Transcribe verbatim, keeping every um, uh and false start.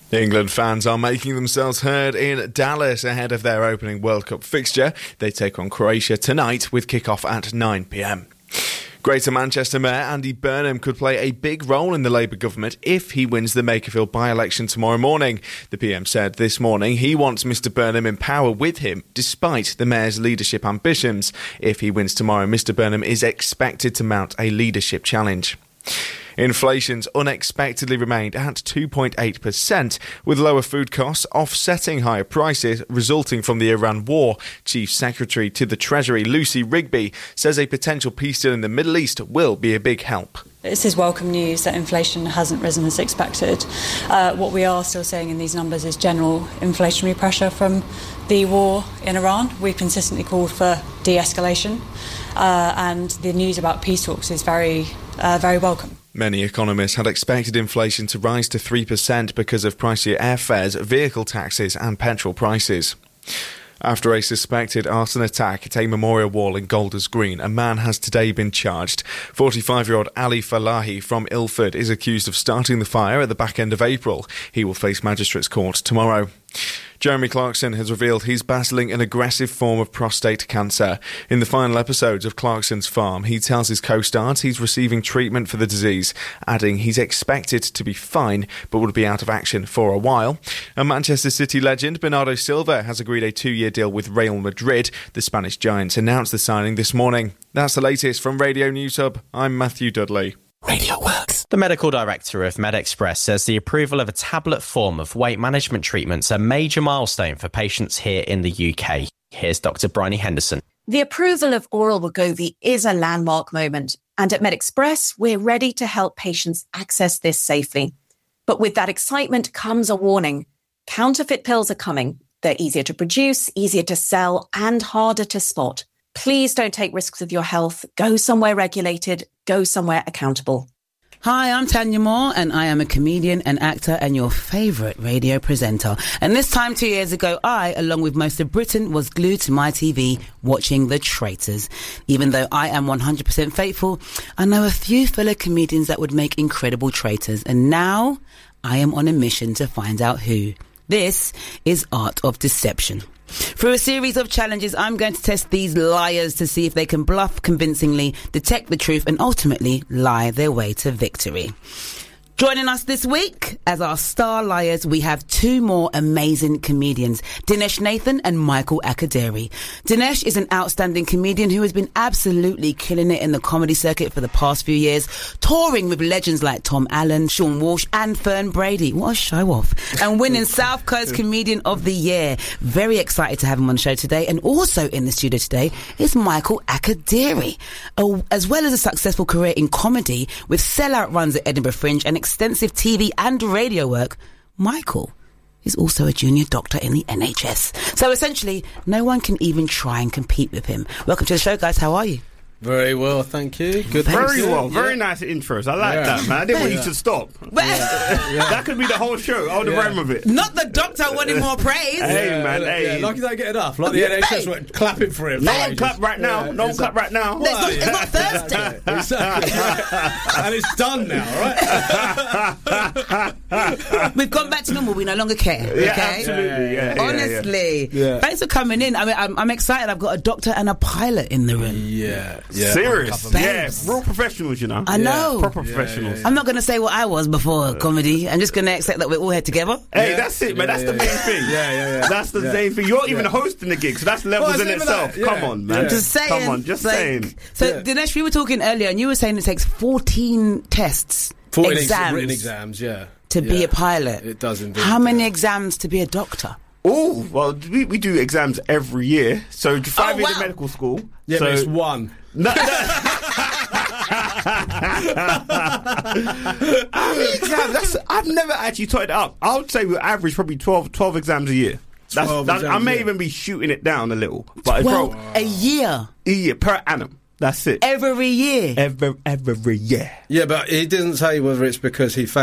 England fans are making themselves heard in Dallas ahead of their opening World Cup fixture. They take on Croatia tonight with kick-off at nine p m. Greater Manchester Mayor Andy Burnham could play a big role in the Labour government if he wins the Makerfield by-election tomorrow morning. The P M said this morning he wants Mr Burnham in power with him, despite the Mayor's leadership ambitions. If he wins tomorrow, Mr Burnham is expected to mount a leadership challenge. Inflation's unexpectedly remained at two point eight percent, with lower food costs offsetting higher prices resulting from the Iran war. Chief Secretary to the Treasury, Lucy Rigby, says a potential peace deal in the Middle East will be a big help. This is welcome news that inflation hasn't risen as expected. Uh, what we are still seeing in these numbers is general inflationary pressure from the war in Iran. We've consistently called for de-escalation, uh, and the news about peace talks is very, uh, very welcome. Many economists had expected inflation to rise to three percent because of pricier airfares, vehicle taxes and petrol prices. After a suspected arson attack at a memorial wall in Golders Green, a man has today been charged. forty-five-year-old Ali Falahi from Ilford is accused of starting the fire at the back end of April. He will face magistrates' court tomorrow. Jeremy Clarkson has revealed he's battling an aggressive form of prostate cancer. In the final episodes of Clarkson's Farm, he tells his co-stars he's receiving treatment for the disease, adding he's expected to be fine but would be out of action for a while. And Manchester City legend Bernardo Silva has agreed a two-year deal with Real Madrid. The Spanish Giants announced the signing this morning. That's the latest from Radio News Hub. I'm Matthew Dudley. Radio Works. The medical director of MedExpress says the approval of a tablet form of weight management treatment's a major milestone for patients here in the U K. Here's Doctor Bryony Henderson. The approval of oral Wegovy is a landmark moment, and at MedExpress, we're ready to help patients access this safely. But with that excitement comes a warning. Counterfeit pills are coming. They're easier to produce, easier to sell, and harder to spot. Please don't take risks with your health. Go somewhere regulated. Go somewhere accountable. Hi, I'm Tanya Moore, and I am a comedian and actor and your favourite radio presenter. And this time two years ago, I, along with most of Britain, was glued to my T V watching The Traitors. Even though I am one hundred percent faithful, I know a few fellow comedians that would make incredible traitors. And now I am on a mission to find out who. This is Art of Deception. Through a series of challenges, I'm going to test these liars to see if they can bluff convincingly, detect the truth, and ultimately lie their way to victory. Joining us this week as our star liars, we have two more amazing comedians, Dinesh Nathan and Michael Akaderi. Dinesh is an outstanding comedian who has been absolutely killing it in the comedy circuit for the past few years, touring with legends like Tom Allen, Sean Walsh and Fern Brady. What a show off. And winning South Coast Comedian of the Year. Very excited to have him on the show today. And also in the studio today is Michael Akaderi, as well as a successful career in comedy with sellout runs at Edinburgh Fringe and extensive T V and radio work. Michael is also a junior doctor in the N H S. So essentially, no one can even try and compete with him. Welcome to the show, guys. How are you? Very well, thank you. Good. Very you. well. Yeah. Very nice intros. I like yeah. that, man. I didn't want yeah. you to stop. Yeah. Yeah. That could be the whole show. I would have Yeah. run with it. Not the doctor wanting more praise. Hey, Yeah, man. yeah, Hey. yeah. Like you don't get enough. Like the N H S were clapping for him. No for one ages. clap right now. Yeah, no one clap right now. It's not, it's not Thursday. Exactly. Right. And it's done now, right? We've gone back to normal. We no longer care. Yeah, Okay? absolutely. Yeah, yeah, Honestly. Yeah, yeah. Thanks for coming in. I mean, I'm, I'm excited. I've got a doctor and a pilot in the room. Yeah. yeah. Serious. Yeah. Babes. Real professionals, you know. I know. Proper Yeah, professionals. yeah, yeah. I'm not going to say what I was before comedy. I'm just going to accept that we're all here together. Hey, Yeah. that's it, man. Yeah, That's yeah, the main yeah. thing. Yeah, yeah, yeah. That's the Yeah. main thing. You're even Yeah. hosting the gig, so that's levels Well, in it's even itself. that, yeah. Come on, man. Yeah. Just saying. Come on, just like, saying. So, Yeah. Dinesh, we were talking earlier, and you were saying it takes fourteen tests, fourteen exams, written exams, yeah. to be Yeah. a pilot. It does indeed. How many yeah. exams to be a doctor? Oh, well, we, we do exams every year. So five Oh, years wow. in medical school. Yeah, so, but it's one. No, no. How many exams? That's, I've never actually totted it up. I would say we average probably twelve, twelve exams a year. That's, twelve that's, I exams, may yeah. even be shooting it down a little. But Well, it's probably a year. a year per annum. That's it. Every year. Every, every year. Yeah, but he didn't say whether it's because he